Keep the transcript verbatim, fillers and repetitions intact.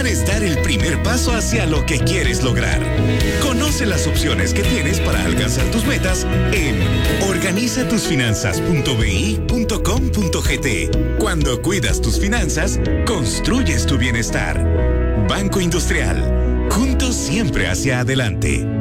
debes dar el primer paso hacia lo que quieres lograr. Conoce las opciones que tienes para alcanzar tus metas en organiza tus finanzas punto b i punto com punto g t. Cuando cuidas tus finanzas, construyes tu bienestar. Banco Industrial. Juntos siempre hacia adelante.